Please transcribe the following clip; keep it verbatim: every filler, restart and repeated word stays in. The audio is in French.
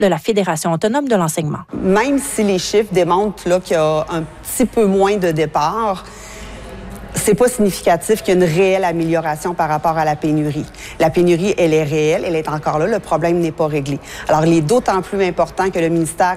de la Fédération autonome de l'enseignement. Même si les chiffres démontrent là, qu'il y a un petit peu moins de départs, c'est pas significatif qu'il y a une réelle amélioration par rapport à la pénurie. La pénurie, elle est réelle, elle est encore là, le problème n'est pas réglé. Alors, il est d'autant plus important que le ministère